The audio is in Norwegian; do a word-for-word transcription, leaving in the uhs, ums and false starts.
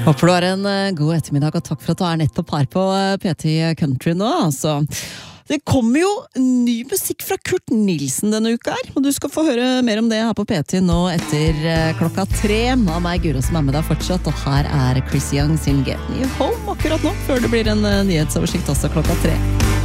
Håper du har en god ettermiddag, og takk for at du er nettopp her på P T Country nå. Altså, det kommer jo ny musikk fra Kurt Nilsen denne uka her, og du skal få høre mer om det her på P T nå etter klokka tre. Av meg, Guro, som er med deg fortsatt, og her er Chris Young sin Get Me Home akkurat nå, før det blir en nyhetsoversikt også klokka tre.